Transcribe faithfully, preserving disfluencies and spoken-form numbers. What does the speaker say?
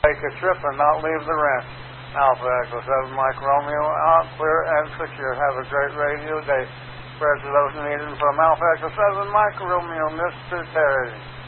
Take a trip and not leave the rent. Alpha Echo seven Mike Romeo out, clear and secure. Have a great radio day. Prayers to those needed from Alpha Echo seven Mike Romeo, Mister Terry.